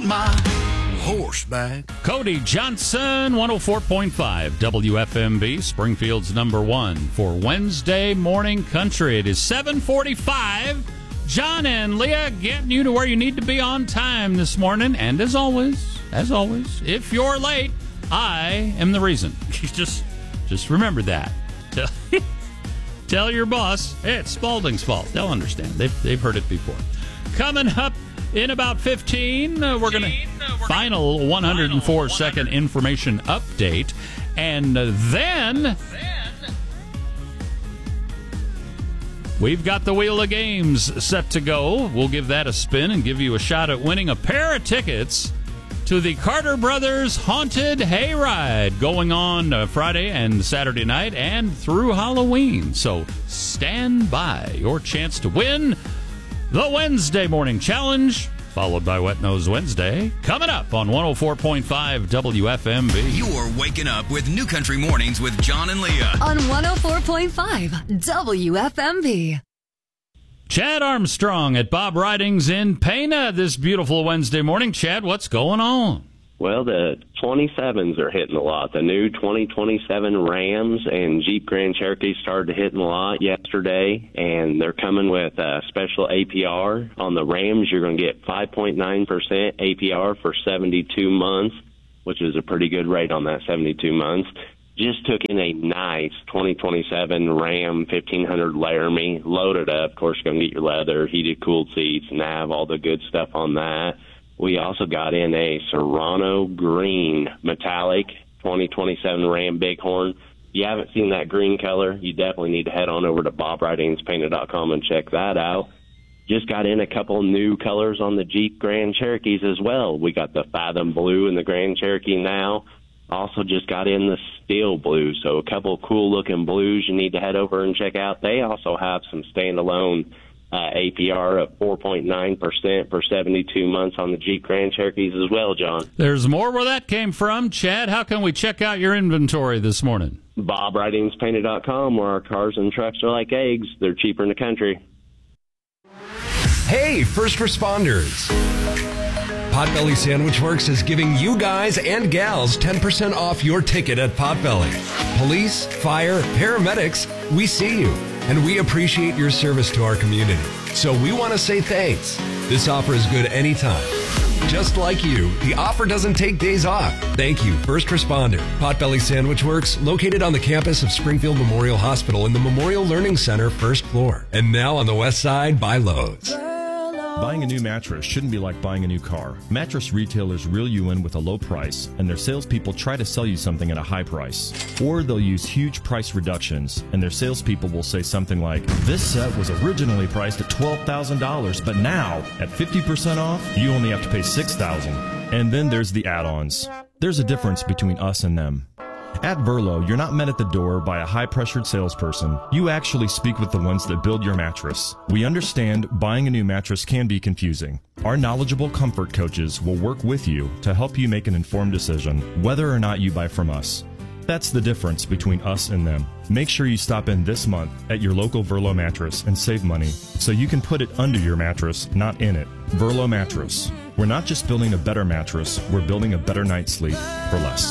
my horseback. Cody Johnson, 104.5 WFMB, Springfield's number one for Wednesday morning country. It is 7:45. John and Leah getting you to where you need to be on time this morning. And as always, if you're late, I am the reason. Just remember that. Tell your boss, hey, it's Spalding's fault. They'll understand. They've heard it before. Coming up in about 15, we're going to final 104-second information update. And then we've got the Wheel of Games set to go. We'll give that a spin and give you a shot at winning a pair of tickets to the Carter Brothers Haunted Hayride going on Friday and Saturday night and through Halloween. So stand by. Your chance to win the Wednesday Morning Challenge, followed by Wet Nose Wednesday, coming up on 104.5 WFMB. You are waking up with New Country Mornings with John and Leah on 104.5 WFMB. Chad Armstrong at Bob Ridings in Pana this beautiful Wednesday morning. Chad, what's going on? Well, the 27s are hitting a lot. The new 2027 Rams and Jeep Grand Cherokee started hitting a lot yesterday, and they're coming with a special APR. On the Rams, you're going to get 5.9% APR for 72 months, which is a pretty good rate on that 72 months. Just took in a nice 2027 Ram 1500 Laramie, loaded up. Of course, you're going to get your leather, heated, cooled seats, nav, all the good stuff on that. We also got in a Serrano green metallic 2027 Ram Bighorn. If you haven't seen that green color, you definitely need to head on over to BobRidingsPainted.com and check that out. Just got in a couple new colors on the Jeep Grand Cherokees as well. We got the Fathom Blue in the Grand Cherokee now. Also just got in the Steel Blue, so a couple of cool-looking blues you need to head over and check out. They also have some standalone APR of 4.9% for 72 months on the Jeep Grand Cherokees as well, John. There's more where that came from. Chad, how can we check out your inventory this morning? BobRidingsPainted.com, where our cars and trucks are like eggs. They're cheaper in the country. Hey, first responders. Potbelly Sandwich Works is giving you guys and gals 10% off your ticket at Potbelly. Police, fire, paramedics, we see you, and we appreciate your service to our community. So we want to say thanks. This offer is good anytime. Just like you, the offer doesn't take days off. Thank you, first responder. Potbelly Sandwich Works, located on the campus of Springfield Memorial Hospital in the Memorial Learning Center, first floor. And now on the west side by Lowe's. Buying a new mattress shouldn't be like buying a new car. Mattress retailers reel you in with a low price, and their salespeople try to sell you something at a high price. Or they'll use huge price reductions, and their salespeople will say something like, this set was originally priced at $12,000, but now, at 50% off, you only have to pay $6,000. And then there's the add-ons. There's a difference between us and them. At Verlo, you're not met at the door by a high-pressured salesperson. You actually speak with the ones that build your mattress. We understand buying a new mattress can be confusing. Our knowledgeable comfort coaches will work with you to help you make an informed decision, whether or not you buy from us. That's the difference between us and them. Make sure you stop in this month at your local Verlo mattress and save money so you can put it under your mattress, not in it. Verlo Mattress. We're not just building a better mattress, we're building a better night's sleep for less.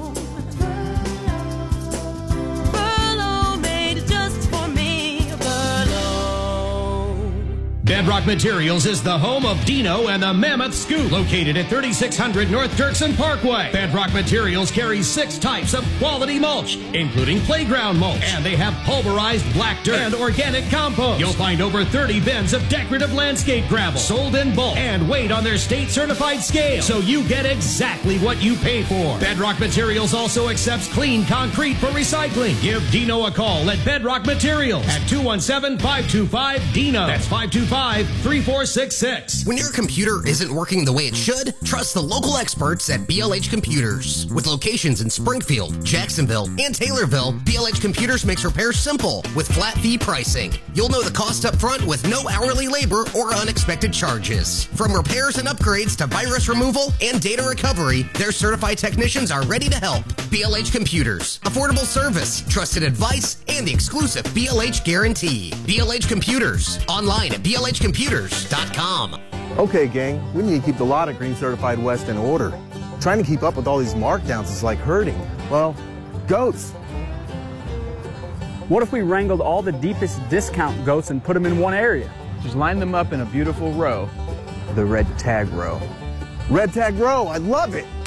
Bedrock Materials is the home of Dino and the Mammoth Scoop, located at 3600 North Dirksen Parkway. Bedrock Materials carries 6 types of quality mulch, including playground mulch, and they have pulverized black dirt and organic compost. You'll find over 30 bins of decorative landscape gravel, sold in bulk and weighed on their state-certified scale, so you get exactly what you pay for. Bedrock Materials also accepts clean concrete for recycling. Give Dino a call at Bedrock Materials at 217-525-DINO. That's 525-3466. When your computer isn't working the way it should, trust the local experts at BLH Computers. With locations in Springfield, Jacksonville, and Taylorville, BLH Computers makes repairs simple with flat fee pricing. You'll know the cost up front with no hourly labor or unexpected charges. From repairs and upgrades to virus removal and data recovery, their certified technicians are ready to help. BLH Computers. Affordable service, trusted advice, and the exclusive BLH guarantee. BLH Computers. Online at BLH PLHcomputers.com. Okay, gang, we need to keep the lot at Green Certified West in order. Trying to keep up with all these markdowns is like herding, well, goats. What if we wrangled all the deepest discount goats and put them in one area? Just line them up in a beautiful row. The red tag row. Red tag row, I love it.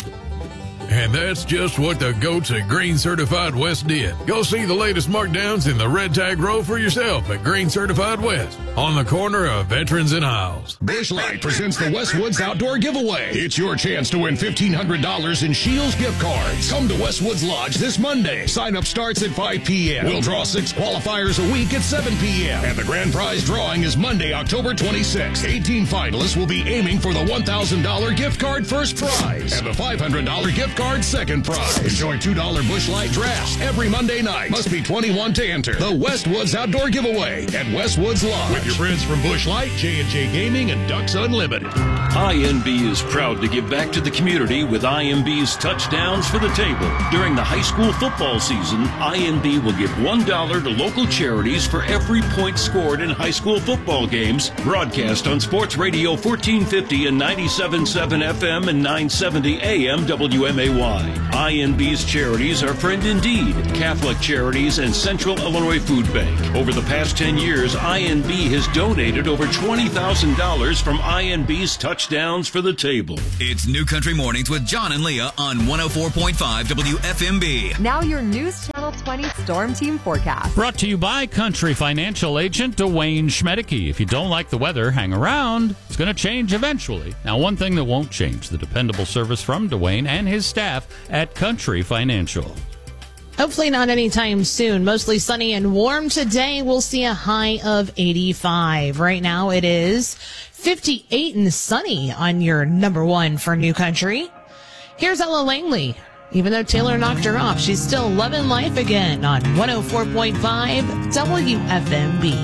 And that's just what the goats at Green Certified West did. Go see the latest markdowns in the red tag row for yourself at Green Certified West on the corner of Veterans and Hiles. Busch Light presents the Westwoods Outdoor Giveaway. It's your chance to win $1,500 in Shields gift cards. Come to Westwoods Lodge this Monday. Sign up starts at 5 p.m. We'll draw 6 qualifiers a week at 7 p.m. And the grand prize drawing is Monday, October 26th. 18 finalists will be aiming for the $1,000 gift card first prize and the $500 gift card second prize. Enjoy $2 Busch Light drafts every Monday night. Must be 21 to enter. The Westwoods Outdoor Giveaway at Westwoods Lodge. With your friends from Busch Light, J&J Gaming, and Ducks Unlimited. INB is proud to give back to the community with INB's Touchdowns for the Table. During the high school football season, INB will give $1 to local charities for every point scored in high school football games. Broadcast on Sports Radio 1450 and 97.7 FM and 970 AM WMAY. INB's charities are Friend Indeed, Catholic Charities, and Central Illinois Food Bank. Over the past 10 years, INB has donated over $20,000 from INB's Touchdowns for the Table. It's New Country Mornings with John and Leah on 104.5 WFMB. Now your News Channel 20 Storm Team forecast. Brought to you by Country Financial Agent Dwayne Schmedeke. If you don't like the weather, hang around. It's going to change eventually. Now, one thing that won't change, the dependable service from Dwayne and his staff at Country Financial. Hopefully not anytime soon. Mostly sunny and warm today. We'll see a high of 85. Right now it is 58 and sunny on your number one for New Country. Here's Ella Langley. Even though Taylor knocked her off, she's still loving life again on 104.5 WFMB.